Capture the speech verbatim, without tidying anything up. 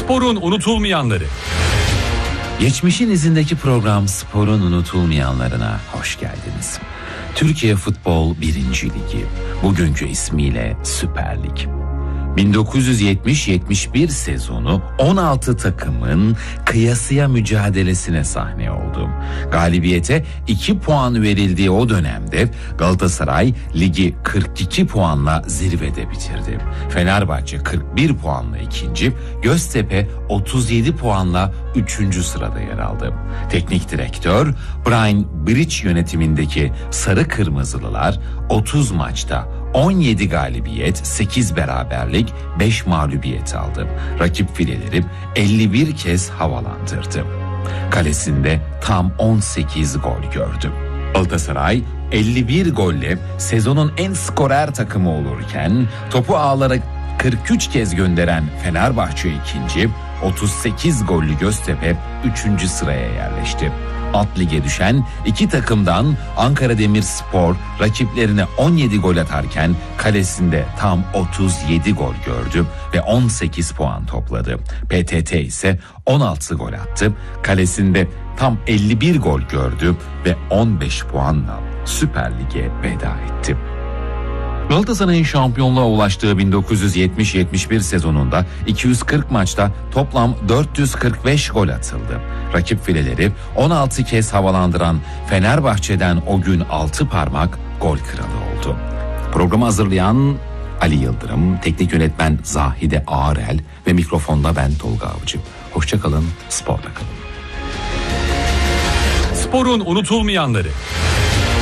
Sporun unutulmayanları. Geçmişin izindeki program Sporun unutulmayanlarına hoş geldiniz. Türkiye Futbol birinci Ligi, bugünkü ismiyle Süper Lig. bin dokuz yüz yetmiş yetmiş bir sezonu on altı takımın kıyasıya mücadelesine sahne oldu. Galibiyete iki puan verildiği o dönemde Galatasaray ligi kırk iki puanla zirvede bitirdi. Fenerbahçe kırk bir puanla ikinci, Göztepe otuz yedi puanla üçüncü sırada yer aldı. Teknik direktör Brian Bridge yönetimindeki Sarı Kırmızılılar otuz maçta on yedi galibiyet, sekiz beraberlik, beş mağlubiyet aldı. Rakip fileleri elli bir kez havalandırdı. Kalesinde tam on sekiz gol gördü. Galatasaray elli bir golle sezonun en skorer takımı olurken topu ağlara kırk üç kez gönderen Fenerbahçe ikinci, otuz sekiz gollü Göztepe üçüncü sıraya yerleşti. Alt lige düşen iki takımdan Ankara Demirspor rakiplerine on yedi gol atarken kalesinde tam otuz yedi gol gördü ve on sekiz puan topladı. P T T ise on altı gol attı, kalesinde tam elli bir gol gördü ve on beş puanla Süper Lig'e veda etti. Galatasaray'ın şampiyonluğa ulaştığı bin dokuz yüz yetmiş yetmiş bir sezonunda iki yüz kırk maçta toplam dört yüz kırk beş gol atıldı. Rakip fileleri on altı kez havalandıran Fenerbahçe'den o gün altı parmak gol kralı oldu. Programı hazırlayan Ali Yıldırım, teknik yönetmen Zahide Ağarel ve mikrofonda ben Tolga Avcı. Hoşça kalın, sporla kalın. Sporun unutulmayanları.